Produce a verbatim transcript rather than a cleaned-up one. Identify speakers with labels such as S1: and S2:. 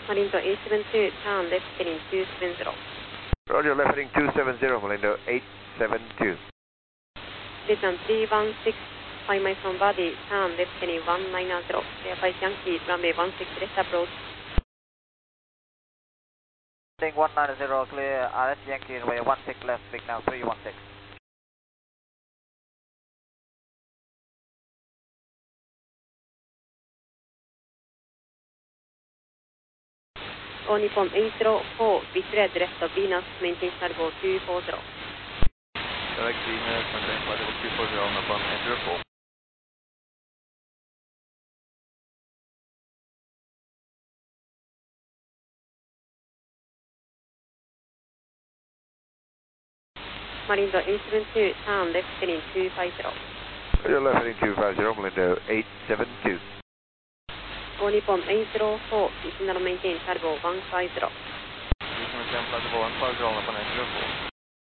S1: Malindo eight seven two, turn left heading two seven zero.
S2: Roger, left heading two seven zero, Malindo eight seven two.
S1: Listen three one six, five miles from body, turn left heading one nine zero. Verify Yankee, runway one six, left approach.
S3: Heading one nine zero, clear, R S Yankee, runway one six left, big now three one six.
S1: All Nippon eight zero four, with red left of Venus, maintain cargo two four zero.
S2: Direct Venus, maintain cargo two four zero, Nippon eight zero four.
S1: Malindo eight seven two, turn left heading two five zero.
S2: Roger, left heading two five zero, Malindo eight seven two.
S1: All Nippon eight zero four, additional maintain cargo one five zero.
S2: Maintain cargo one five zero, Nippon eight zero four.